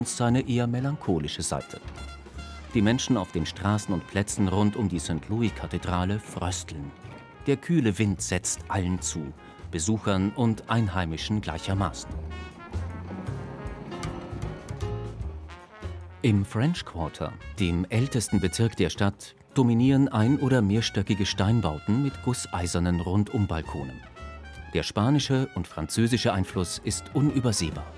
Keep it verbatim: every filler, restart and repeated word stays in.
seine eher melancholische Seite. Die Menschen auf den Straßen und Plätzen rund um die Sankt Louis-Kathedrale frösteln. Der kühle Wind setzt allen zu, Besuchern und Einheimischen gleichermaßen. Im French Quarter, dem ältesten Bezirk der Stadt, dominieren ein- oder mehrstöckige Steinbauten mit gusseisernen Rundumbalkonen. Der spanische und französische Einfluss ist unübersehbar.